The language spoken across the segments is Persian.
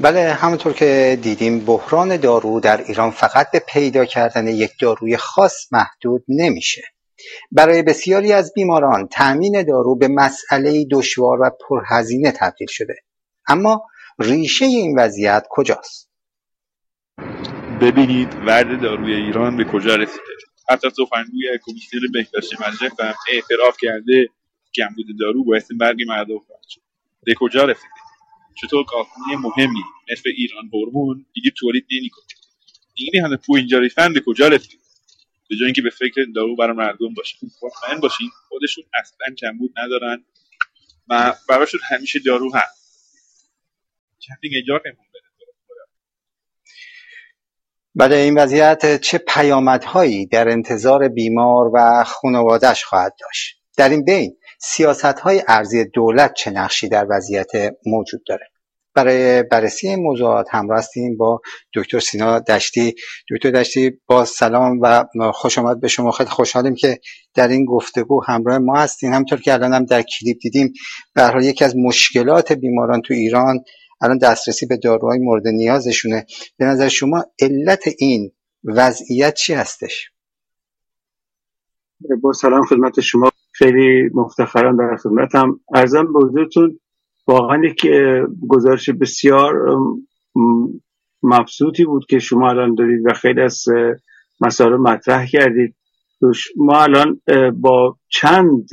بله، همونطور که دیدیم بحران دارو در ایران فقط به پیدا کردن یک داروی خاص محدود نمیشه. برای بسیاری از بیماران تأمین دارو به مسئله دشوار و پرهزینه تبدیل شده. اما ریشه این وضعیت کجاست؟ ببینید ورد داروی ایران به کجا رسیده. حتی سخنگوی کمیسیون بهداشت مجلس هم اعتراف کرده کمبود دارو باعث مرگ مردم خواهد شد. به کجا رسیده؟ چطور کارخانه مهمی مثل ایران هورمون دیگه تولید نمی‌کنه؟ این همه پول اینجا ریختن به کجا رسید؟ به جای اینکه به فکر دارو برای مردم باشن. مطمئن باشین خودشون اصلا کمبود ندارن و براشون همیشه دارو هست. چندین نجات امون بده. بله، این وضعیت چه پیامدهایی در انتظار بیمار و خانواده‌اش خواهد داشت؟ در این بین سیاست‌های ارزی دولت چه نقشی در وضعیت موجود داره؟ برای بررسی این موضوعات همراه هستیم با دکتر سینا دشتی. دکتر دشتی، با سلام و خوش آمد به شما. خیلی خوشحالیم که در این گفتگو همراه ما هستین. همونطور که الان هم در کلیپ دیدیم، به هر حال یکی از مشکلات بیماران تو ایران الان دسترسی به داروهای مورد نیازشونه. به نظر شما علت این وضعیت چی هستش؟ با سلام خدمت شما، خیلی مفتخرم در خدمتم. عرضم به حضورتون واقعا یک گزارش بسیار مبسوطی بود که شما الان دارید و خیلی از مسائل مطرح کردید. ما الان با چند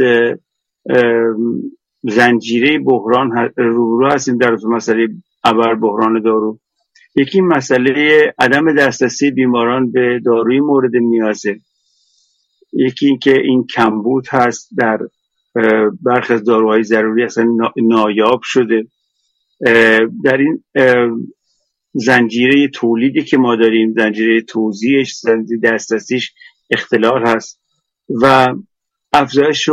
زنجیره بحران روبرو هستیم در مسئله ابر بحران دارو. یکی مسئله عدم دسترسی بیماران به داروی مورد نیازه، یکی این که این کمبود هست در برخی از داروهای ضروری اصلا نایاب شده. در این زنجیره تولیدی که ما داریم، زنجیره توزیعش، زنجیره دسترسیش اختلال هست و افزایش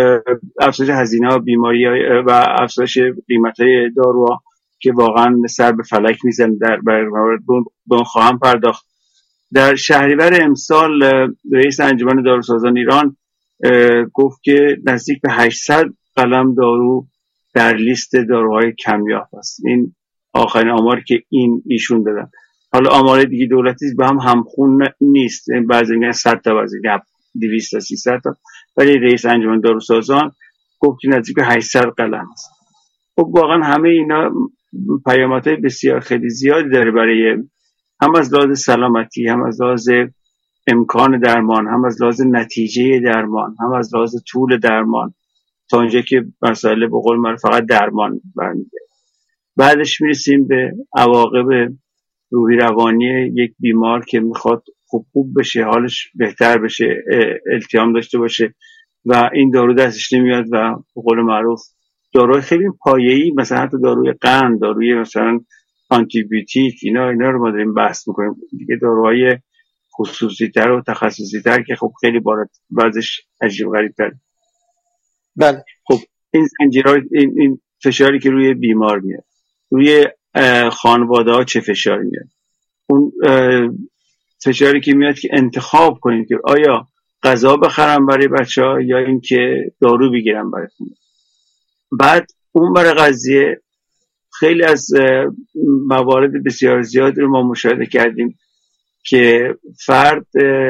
هزینه بیماری و افزایش قیمت‌های داروها که واقعا سر به فلک میزن. در برنامه خواهم پرداخت. در شهریور امسال رئیس انجمن داروسازان ایران گفت که نزدیک به 800 قلم دارو در لیست داروهای کمیاب است. این آخرین آماری که ایشون دادن. حالا آمار دیگه دولتی به هم همخون نیست، بعضی میگن 100 تا، بعضی میگن 200 تا 300 تا، ولی رئیس انجمن داروسازان گفت که نزدیک به 800 قلم است. خب واقعا همه اینا پیامدهای بسیار خیلی زیادی داره برای هم از لحاظ سلامتی، هم از لحاظ امکان درمان، هم از لحاظ نتیجه درمان، هم از لحاظ طول درمان، تا اونجا که مسئله به قول من فقط درمان برمیگرده. بعدش میرسیم به عواقب روحی روانی یک بیمار که میخواد خوب بشه، حالش بهتر بشه، التیام داشته باشه و این دارو دستش نمیاد و به قول معروف داروی خیلی پایه‌ای، مثلا حتی داروی قند، داروی مثلا آنتی بیوتیک، اینا رو ما داریم بحث میکنیم دیگه. داروهای خصوصی تر و تخصصی تر که خب خیلی بعضش عجیب غریب تر. بله، خب این زنجیرها، این فشاری که روی بیمار میاد، روی خانواده ها چه فشاری میاد؟ اون فشاری که میاد که انتخاب کنیم که آیا غذا بخرم برای بچه‌ها یا اینکه دارو بگیرم برای خونه. بعد اون برای قضیه خیلی از موارد بسیار زیادی رو ما مشاهده کردیم که فرد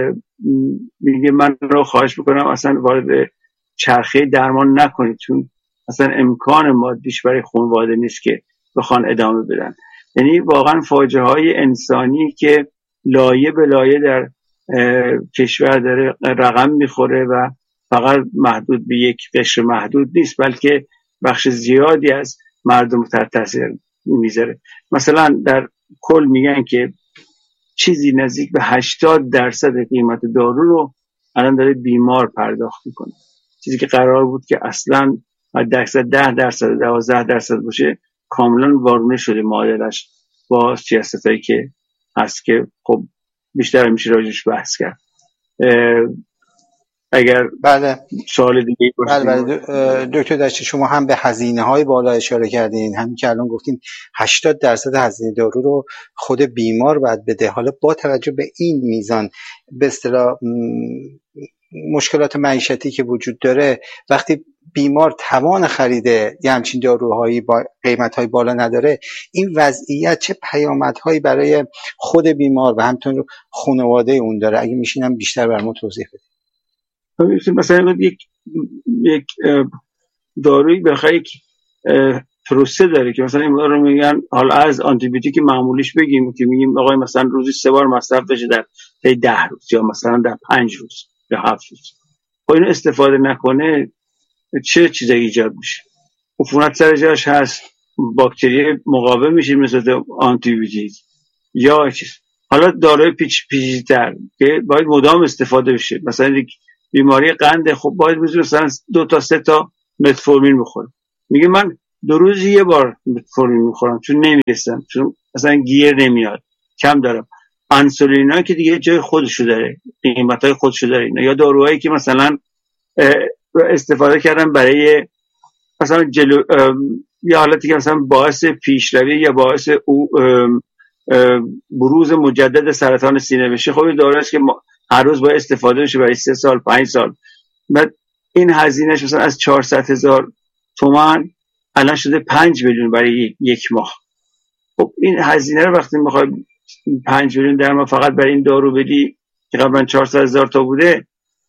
میگه من رو خواهش میکنم اصلا وارد چرخه درمان نکنید، چون اصلا امکان مادیش برای خانواده نیست که بخوان ادامه بدن. یعنی واقعا فاجعه های انسانی که لایه به لایه در کشور داره رقم میخوره و فقط محدود به یک قشر محدود نیست، بلکه بخش زیادی از مردم تحت تاثیر میذاره. مثلا در کل میگن که چیزی نزدیک به 80% قیمت دارو رو الان داره بیمار پرداخت میکنه، چیزی که قرار بود که اصلا حداکثر 10% 12% باشه کاملا وارونه شده معادلش با سیاستایی که هست که خب بیشتر میشه راجعش بحث کرد. اگر بله سوال دیگه باشه. بله دکتر دشتی، شما هم به هزینه‌های بالا اشاره کردین، همین که الان گفتین 80% هزینه دارو رو خود بیمار باید بده. حالا با توجه به این میزان به اصطلاح مشکلات معیشتی که وجود داره، وقتی بیمار توان خرید یه همچین داروهایی با قیمت‌های بالا نداره، این وضعیت چه پیامدهایی برای خود بیمار و همچنین خانواده اون داره؟ اگه میشینم بیشتر برام توضیح بدید. مثلا یک دارویی بخیر یک پروسه داره که مثلا این رو میگن حالا از آنتی بیوتیک معمولیش بگیم که میگیم آقای مثلا روزی 3 بار مصرف بشه در طی 10 روز یا مثلا در 5 روز یا 7 روز. خب اینو استفاده نکنه چه چیزایی ایجاد میشه؟ عفونت سر جاش هست، باکتری مقاوم میشه مثل آنتی بیوتیک یا چیز. حالا داروی پیچیده‌تر که باید مدام استفاده بشه، مثلا بیماری قند، خب باید مثلا 2 تا 3 تا متفورمین بخوره. میگه من 2 روز یه بار متفورمین میخورم چون نمیرسم، چون مثلا گیر نمیاد، کم دارم. انسولینا که دیگه جای خودشو داره، قیمتای خودشو داره. یا داروهایی که مثلا استفاده کردن برای مثلا یا حالتی که مثلا باعث پیشروی یا باعث بروز مجدد سرطان سینه بشه، خب این دارویی است که هر روز باید استفاده بشه برای 3 سال 5 سال. بعد این هزینهش مثلا از 400,000 تومان الان شده 5 میلیون برای 1 ماه. خب این هزینه رو وقتی میخوای 5 میلیون در ماه فقط برای این دارو بدی که قبلا 400,000 تا بوده،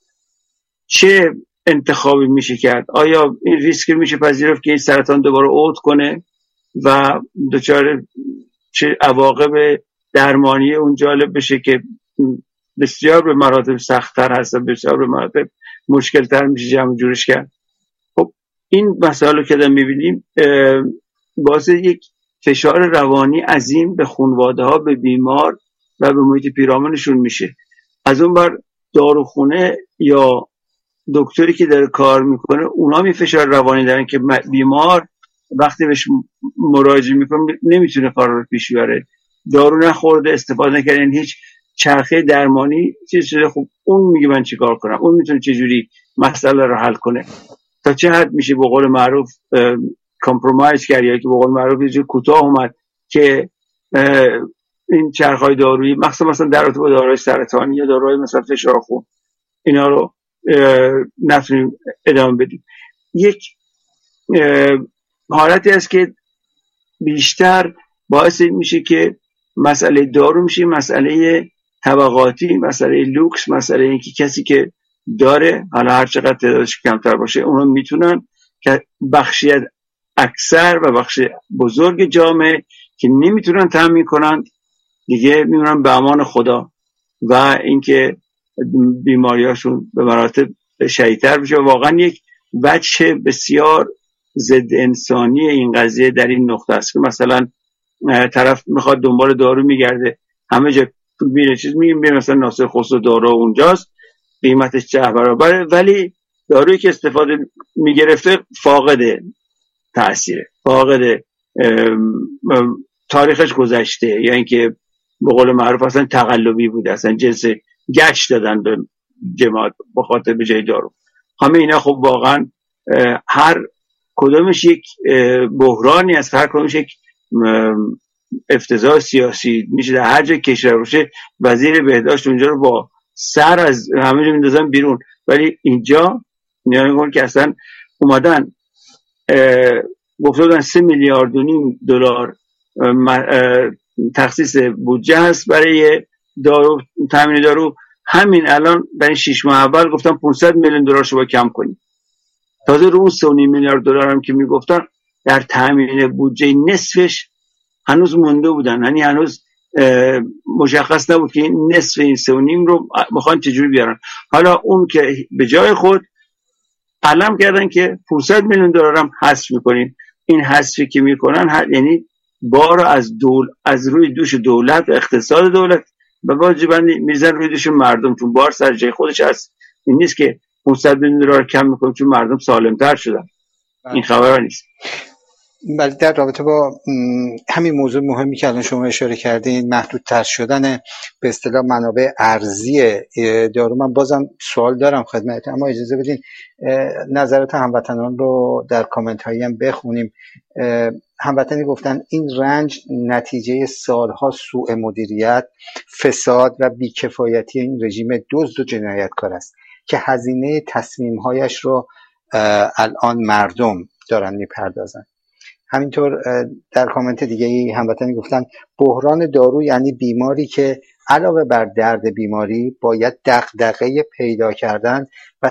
چه انتخابی میشه کرد؟ آیا این ریسک میشه پذیرفت که این سرطان دوباره عود کنه و دچار چه عواقب درمانی اون جالب بشه که بسیار به مراتب سخت‌تر هست، بسیار به مراتب مشکل‌تر میشه جمع جورش کرد؟ خب این مسائل که داریم میبینیم باعث یک فشار روانی عظیم به خانواده ها، به بیمار و به محیط پیرامونشون میشه. از اون بر داروخونه یا دکتری که داره کار میکنه اونا می فشار روانی دارن که بیمار وقتی بهش مراجعه میکنه نمیتونه کار رو پیش ببره، دارو نخورده، استفاده نکرده، یعنی هیچ چرخه درمانی چیز شده. خب اون میگه من چیکار کنم؟ اون میتونه چجوری مسئله رو حل کنه؟ تا چه حد میشه به قول معروف کامپرومایز کرد، یا که به قول معروف یه جور کوتاه اومد که این چرخهای دارویی مثلا در رابطه با داروهای سرطانی یا داروهای مثلا فشار خون اینا رو نتونیم ادامه بدیم. یک حالتی است که بیشتر باعث میشه که مسئله دارو میشه مسئله طبقاتی، مسئله لوکس، مسئله اینکه کسی که داره حالا هر چقدر تعدادش کمتر باشه اونا میتونن، که بخشی اکثر و بخش بزرگ جامعه که نمیتونن تامین کنن دیگه میمونن به امان خدا و اینکه بیماریاشون به مراتب شدیدتر بشه. واقعا یک وجه بسیار ضد انسانی این قضیه در این نقطه است که مثلا طرف میخواد دنبال دارو میگرده، همه جا میره چیز میگیم مثلا ناصر خسرو دارو اونجاست، قیمتش 10 برابره، ولی دارویی که استفاده میگرفته فاقد تأثیره، فاقد تاریخش گذشته، یا اینکه به قول معروف اصلا تقلبی بوده، اصلا جنس گچ دادن به جماعت با خاطر به جای دارو. همه اینا خب واقعا هر کدومش یک بحرانی است، هر کدومش یک افتضاح سیاسی میشه. در هر جای کشور باشه وزیر بهداشت اونجا رو با سر از همه جا میندازن بیرون، ولی اینجا نگاه که اصلا اومدن گفتن 3.5 میلیارد دلار تخصیص بودجه هست برای دارو، تامین دارو. همین الان برای 6 ماه اول گفتن 500 میلیون دلار شو کم کنیم. تازه رو اون 3.5 میلیارد دلار هم که میگفتن در تامین بودجه نصفش هنوز مونده بودن، یعنی هنوز مشخص نبود که نصف این 3.5 رو میخوان چجوری بیارن. حالا اون که به جای خود علم کردن که 500 میلیون دلار هم حذف میکنیم. این حذفی که میکنن یعنی بار از روی دوش دولت، اقتصاد دولت و واجباً میزن روی دوش مردم، چون بار سر جای خودش هست. این نیست که 500 میلیون دلار کم میکنیم چون مردم سالمتر شدن. این خبرها نیست. ولی در رابطه با همین موضوع مهمی که الان شما اشاره کردین، محدودتر شدن به اصطلاح منابع ارزی دارو، من بازم سوال دارم خدمت، اما اجازه بدین نظرات هموطنان رو در کامنت هایی هم بخونیم. هموطنی گفتن این رنج نتیجه سالها سوء مدیریت، فساد و بیکفایتی این رژیم دزد و جنایتکار است. که هزینه تصمیم‌هایش رو الان مردم دارن میپردازن. همینطور در کامنت دیگه ای هموطنی گفتن بحران دارو یعنی بیماری که علاوه بر درد بیماری باید دغدغه پیدا کردن و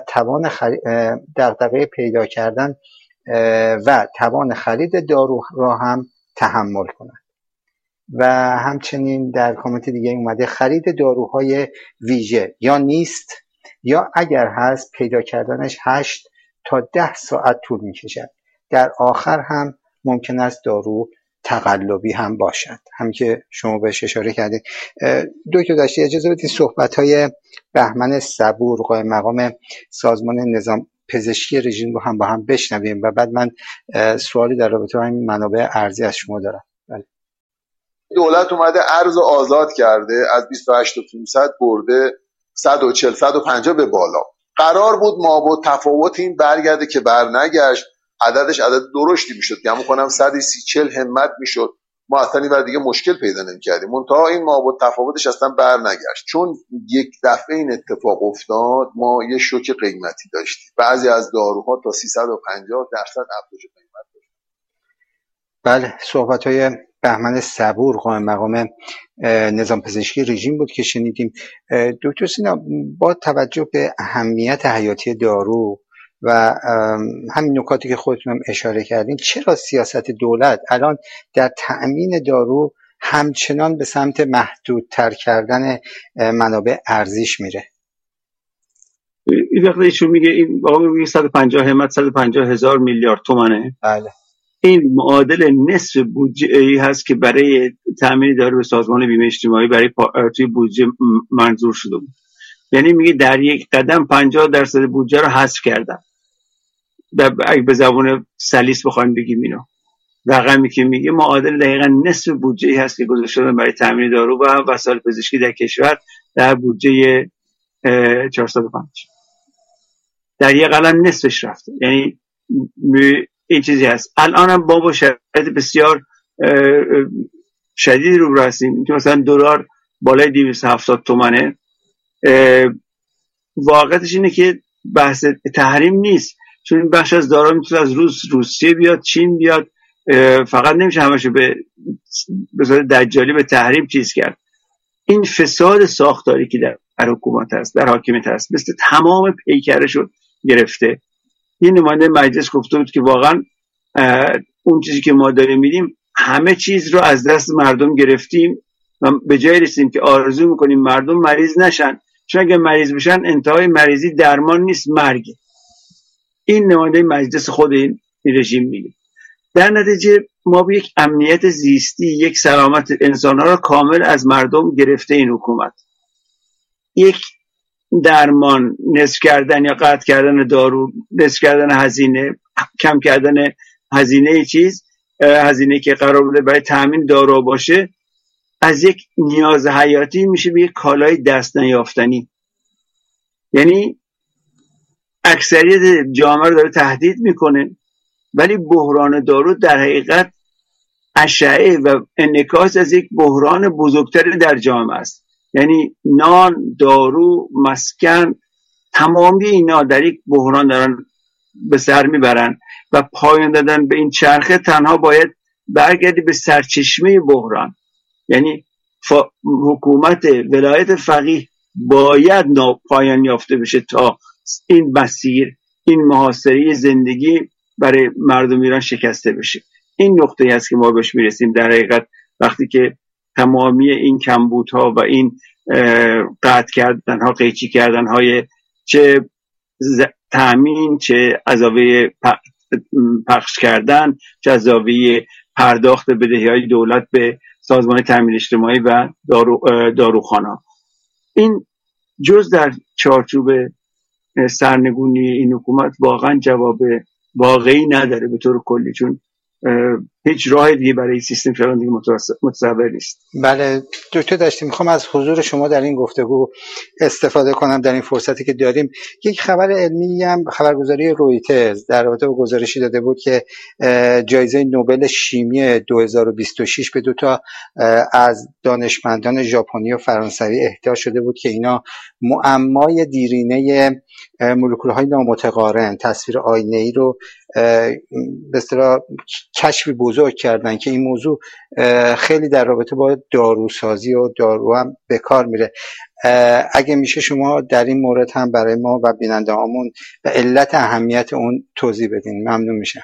توان خرید دارو را هم تحمل کنند. و همچنین در کامنت دیگه اومده خرید داروهای ویژه یا نیست یا اگر هست پیدا کردنش 8 تا 10 ساعت طول می‌کشد. در آخر هم ممکن است دارو تقلبی هم باشد. همین که شما بهش اشاره کردید. دکتر داشتی اجازه بدید صحبت‌های بهمن صبور قائم مقام سازمان نظام پزشکی رژیم رو هم با هم بشنویم و بعد من سوالی در رابطه با این منابع ارزی از شما دارم. بله. دولت اومده ارز آزاد کرده، از 28500 برده 140 150 به بالا. قرار بود ما تفاوت این برگرده که برنگشت، عددش عدد درشتی میشد، گمون کنم 130-140 همت میشد، ما اصلا اینور دیگه مشکل پیدا نمی‌کردیم. منتها این ما تفاوتش اصلا برنگشت، چون یک دفعه این اتفاق افتاد ما یه شوک قیمتی داشتیم. بعضی از داروها تا 350% افزایش قیمت داشت. بله، صحبت‌های بهمن صبور قائم مقام نظام پزشکی رژیم بود که شنیدیم. دکتر سینا، با توجه به اهمیت حیاتی دارو و همین نکاتی که خودتون اشاره کردین، چرا سیاست دولت الان در تأمین دارو همچنان به سمت محدودتر کردن منابع ارزیش میره؟ این وقتی ایشون میگه این آقا میگه 150 همت 150,000 میلیارد تومانه. بله. این معادل نصف بودجه ای هست که برای تامین دارو به سازمان بیمه اجتماعی برای توی بودجه منظور شده بود. یعنی میگه در یک قدم 50% بودجه رو حذف کردن. اگه به زبان سلیس بخوایم بگیم اینو، رقمی که میگه معادل دقیقاً نصف بودجه ای هست که گذاشته شده برای تامین دارو و وسایل پزشکی در کشور در بودجه 405. در یک قلم نصفش رفته. یعنی این چیزی هست. الان هم با شرایط بسیار شدید رو هستیم که مثلا دلار بالای 270 تومنه. واقعیتش اینه که بحث تحریم نیست، چون این بخش از دارا میتونه از روسیه بیاد، چین بیاد، فقط نمیشه همشو به صورت دجالی به تحریم چیز کرد. این فساد ساختاری که در حکومت هست، در حاکمیت هست، مثل تمام پیکرشو گرفته. این نماینده مجلس گفته بود که واقعا اون چیزی که ما داریم میدیم همه چیز رو از دست مردم گرفتیم و به جای رسیدیم که آرزو میکنیم مردم مریض نشن، چون اگه مریض بشن انتهای مریضی درمان نیست، مرگ. این نماینده مجلس خود این رژیم میگه. در نتیجه ما به یک امنیت زیستی، یک سلامت انسان‌ها را کامل از مردم گرفته این حکومت. یک درمان نصف کردن یا قطع کردن دارو، نصف کردن هزینه، کم کردن هزینه هزینه که قرار بوده برای تامین دارو باشه، از یک نیاز حیاتی میشه به یک کالای دست نیافتنی. یعنی اکثریت جامعه رو داره تهدید میکنه، ولی بحران دارو در حقیقت اشعه و انعکاس از یک بحران بزرگتری در جامعه است. یعنی نان، دارو، مسکن، تمامی اینا در یک بحران دارن به سر میبرن و پایان دادن به این چرخه تنها باید برگردی به سرچشمه بحران. یعنی حکومت ولایت فقیه باید پایان یافته بشه تا این مسیر، این محاصره زندگی برای مردم ایران شکسته بشه. این نقطه‌ای است که ما بهش میرسیم در حقیقت وقتی که تمامی این کمبودها و این قطع کردنها، قیچی کردنهای چه تامین، چه عذابه پخش کردن، چه عذابه پرداخت بدهی‌های دولت به سازمان تامین اجتماعی و داروخانه‌ها، این جز در چارچوب سرنگونی این حکومت واقعا جواب واقعی نداره به طور کلی. چون هیچ راه دیگه برای سیستم فعلا دیگه متصور نیست. بله دکتر داشتیم، میخوام از حضور شما در این گفتگو استفاده کنم در این فرصتی که داریم. یک خبر علمی هم، خبرگزاری رویترز در رابطه با گزارشی داده بود که جایزه نوبل شیمی 2026 به 2 تا از دانشمندان ژاپنی و فرانسوی اهدا شده بود که اینا معمای دیرینه مولکول‌های نامتقارن، تصویر آینه‌ای رو به اصطلاح کشفی بزرگ کردن که این موضوع خیلی در رابطه با داروسازی و دارو هم به کار میره. اگه میشه شما در این مورد هم برای ما و بیننده هامون و علت اهمیت اون توضیح بدین، ممنون میشم.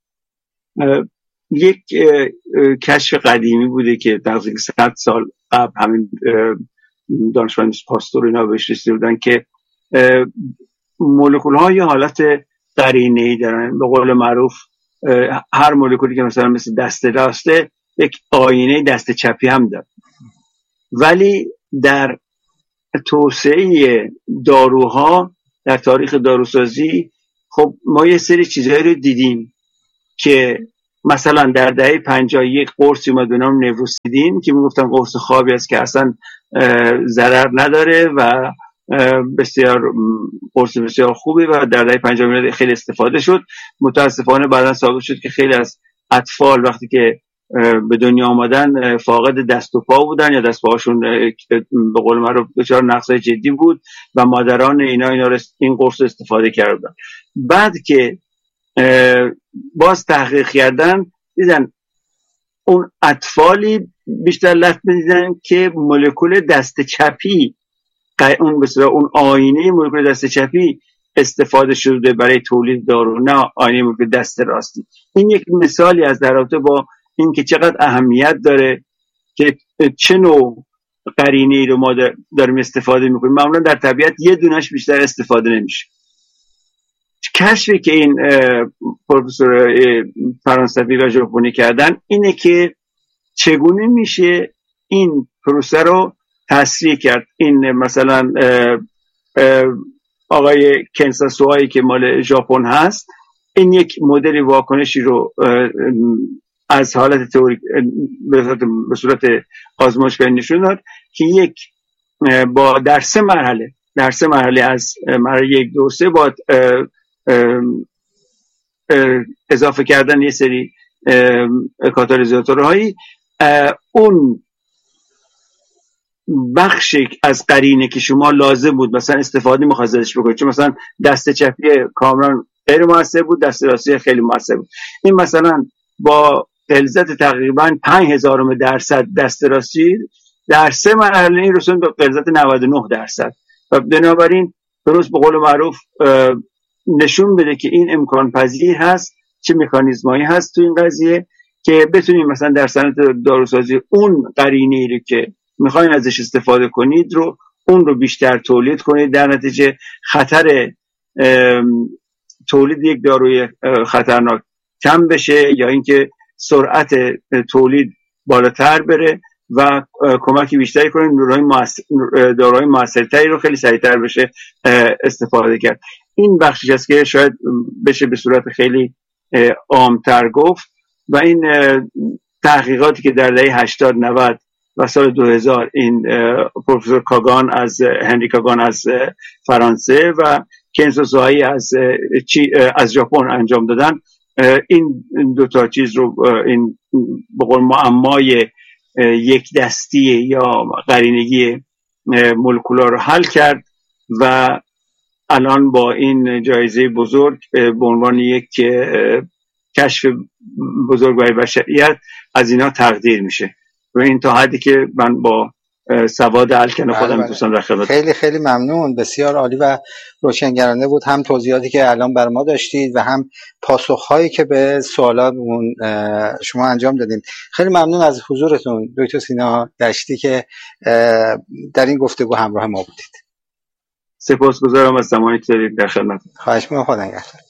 یک کشف قدیمی بوده که تقریبا 100 سال قبل همین دانشمند پاستور اینا بهش رسیده بودن که مولکول ها یه حالت قرینه‌ای دارن. به قول معروف هر مولکولی که مثلا مثل دست راسته یک آینه دست چپی هم داره. ولی در توسعه داروها در تاریخ داروسازی خب ما یه سری چیزهایی رو دیدیم که مثلا در دهه 50 یک قرصی اومد به نام نوروسیدین که میگفتن قرص خوابی است که اصلا ضرر نداره و بسیار قرص بسیار خوبی و در دهه 50 خیلی استفاده شد. متاسفانه بعدا ثابت شد که خیلی از اطفال وقتی که به دنیا آمدن فاقد دست و پا بودن یا دست پاهاشون به قول معروف دچار نقص جدی بود و مادران اینا این قرص استفاده کردن. بعد که باز تحقیق کردن دیدن اون اطفالی بیشتر لطمه دیدن که مولکول دست چپی، اون بسیار اون آینه مولکول دست چپی استفاده شده برای تولید دارو، نه آینه مولکول دست راستی. این یک مثالی از در رابطه با این که چقدر اهمیت داره که چه نوع قرینه‌ای رو ما داریم استفاده میکنیم. معمولا در طبیعت یه دونش بیشتر استفاده نمیشه. کشفی که این پروفسور فرانسوی و ژاپنی کردن اینه که چگونه میشه این پروسه رو تسریع کرد. این مثلا آقای کنساسوایی که مال ژاپن هست، این یک مدل واکنشی رو از حالت تئوری به صورت آزمایشگاهی نشون داد که یک با در سه مرحله از مرحله 1 2 3 با اضافه کردن یه سری کاتالیزاتورهایی اون بخش از قرینه که شما لازم بود مثلا استفاده می‌خواید ازش بکنید، چون مثلا دست چپی کاملا غیر موثر بود، دست راستی خیلی موثر بود، این مثلا با غلظت تقریبا 0.005% دست راستی در سه مرحله این رسوند به غلظت 99%. و بنابراین درست به قول معروف نشون بده که این امکان پذیر هست، چه مکانیزمایی هست تو این قضیه که بتونیم مثلا در صنعت داروسازی اون قرینه‌ای رو که میخواین ازش استفاده کنید رو اون رو بیشتر تولید کنید، در نتیجه خطر تولید یک داروی خطرناک کم بشه یا اینکه سرعت تولید بالاتر بره و کمکی بیشتری کنید داروهای موثرتری رو خیلی سریعتر بشه استفاده کرد. این بخشی است که شاید بشه به صورت خیلی عام‌تر گفت و این تحقیقاتی که در دهه 80 90 و سال 2000 این پروفسور کاگان هنری کاگان از فرانسه و کنزو زوهایی از ژاپن انجام دادن، این دو تا چیز رو این به قول معمای یک دستی یا قرینگی مولکولا رو حل کرد و الان با این جایزه بزرگ به عنوان یک کشف بزرگ برای بشریت از اینا تقدیر میشه و این تا حدی که من با سواد الکن خودم دوستان در خدمت. خیلی خیلی ممنون، بسیار عالی و روشنگرانه بود، هم توضیحاتی که الان بر ما داشتید و هم پاسخهایی که به سوالاتمون شما انجام دادید. خیلی ممنون از حضورتون دکتر سینا دشتی که در این گفتگو همراه ما بودید. سپاسگزارم از زمانی که دارید در خدمت. خواهش می‌کنم، خدا نگهدار.